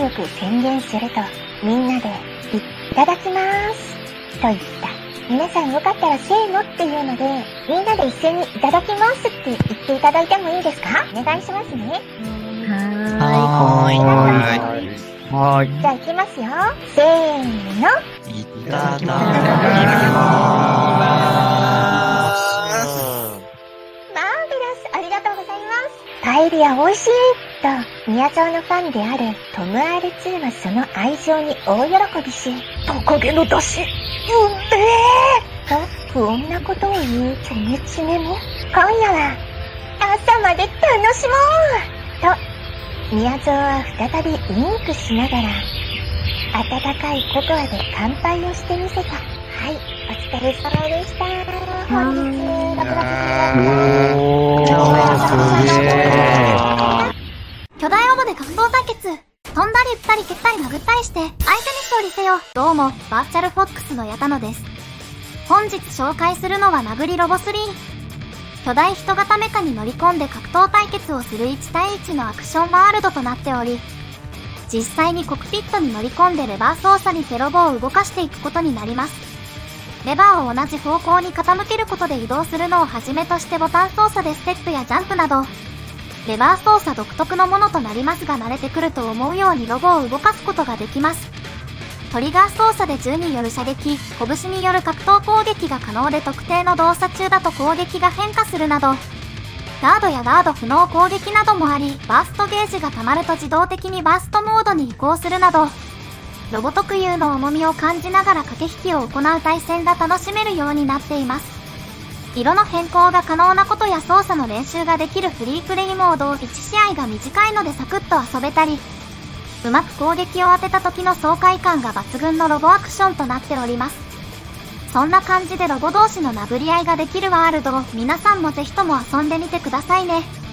強く宣言すると、みんなで、いただきますと言った。皆さんよかったらせーのっていうので、みんなで一斉にいただきますって言っていただいてもいいですか？お願いしますね。 はい。 じゃあ行きますよ。せーの。 いただきます。 マーベラス、ありがとうございます。パエリア美味しいと、宮沢のファンであるトム R2 はその愛情に大喜びし、トカゲの出汁、と不穏なことを言うチョメチメも、今夜は朝まで楽しもうと、宮沢は再びウインクしながら、温かいココアで乾杯をしてみせた。はい、お疲れ様でした。本日、6月巨大オボで格闘対決。飛んだり打ったり蹴ったり殴ったりして相手に勝利せよ。どうも、バーチャルフォックスの矢田野です。本日紹介するのは殴りロボ3。巨大人型メカに乗り込んで格闘対決をする1対1のアクションワールドとなっており、実際にコクピットに乗り込んでレバー操作にテロボを動かしていくことになります。レバーを同じ方向に傾けることで移動するのをはじめとしてボタン操作でステップやジャンプなど、レバー操作独特のものとなりますが、慣れてくると思うようにロボを動かすことができます。トリガー操作で銃による射撃、拳による格闘攻撃が可能で、特定の動作中だと攻撃が変化するなど、ガードやガード不能攻撃などもあり、バーストゲージが溜まると自動的にバーストモードに移行するなど、ロボ特有の重みを感じながら駆け引きを行う対戦が楽しめるようになっています。色の変更が可能なことや操作の練習ができるフリープレイモード、1試合が短いのでサクッと遊べたり、うまく攻撃を当てた時の爽快感が抜群のロボアクションとなっております。そんな感じでロボ同士の殴り合いができるワールドを皆さんもぜひとも遊んでみてくださいね。